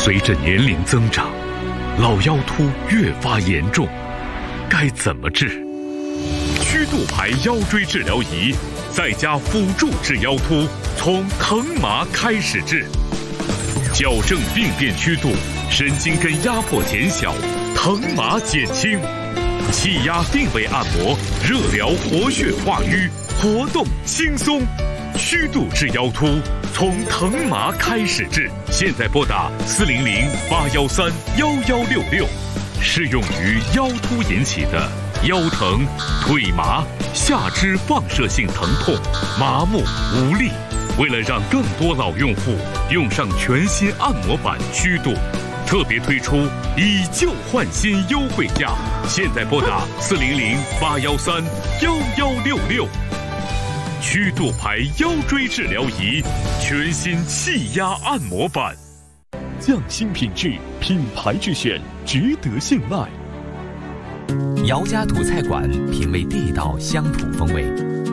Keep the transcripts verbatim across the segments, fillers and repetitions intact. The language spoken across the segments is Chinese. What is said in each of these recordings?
随着年龄增长，老腰突越发严重，该怎么治？曲度牌腰椎治疗仪，在家辅助治腰突，从疼麻开始治，矫正病变曲度，神经根压迫减小，疼麻减轻，气压定位按摩，热疗活血化瘀，活动轻松。曲度治腰突，从疼麻开始治。现在拨打四零零八幺三幺幺六六，适用于腰突引起的腰疼、腿麻、下肢放射性疼痛、麻木无力。为了让更多老用户用上全新按摩版曲度，特别推出以旧换新优惠价。现在拨打四零零八幺三幺幺六六。曲度牌腰椎治疗仪，全新气压按摩版，匠心品质，品牌之选，值得信赖。 姚家土菜馆品味地道乡土风味，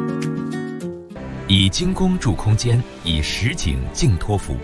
以精工筑空间，以实景静托付。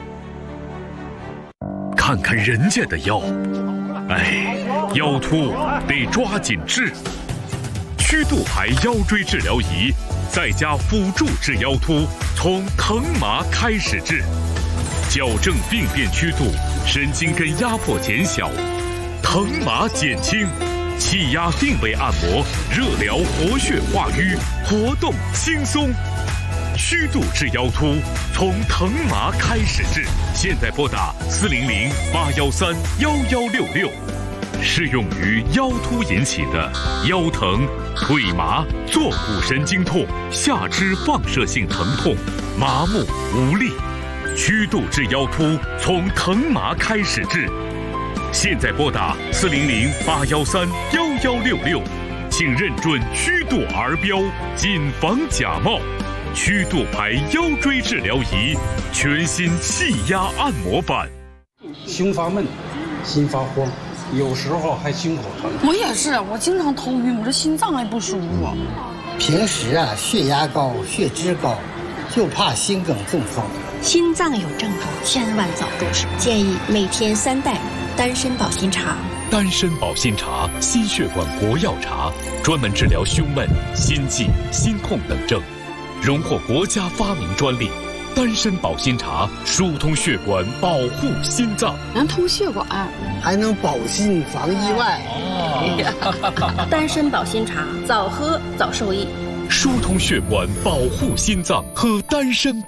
看看人家的腰，哎，腰突得抓紧治。曲度牌腰椎治疗仪，在家辅助治腰突，从疼麻开始治，矫正病变曲度，神经根压迫减小，疼麻减轻，气压定位按摩，热疗活血化瘀，活动轻松。曲度治腰突，从疼麻开始治。现在拨打四零零八幺三幺幺六六，适用于腰突引起的腰疼、腿麻、坐骨神经痛、下肢放射性疼痛、麻木无力。曲度治腰突，从疼麻开始治。现在拨打四零零八幺三幺幺六六，请认准曲度儿标，谨防假冒。曲度牌腰椎治疗仪，全新气压按摩版。 胸发闷，心发慌，有时候还胸口疼。 我也是，我经常头晕，我这心脏还不舒服。 平时啊，血压高，血脂高，就怕心梗中风。 心脏有症状，千万早重视。建议每天三袋丹参保心茶。 丹参保心茶，心血管国药茶，专门治疗胸闷、心悸、心痛等症。荣获国家发明专利，丹参保心茶疏通血管，保护心脏， 能通血管， 还能保心防意外。 哦、丹参保心茶，早喝早受益。 疏通血管，保护心脏，喝丹参保。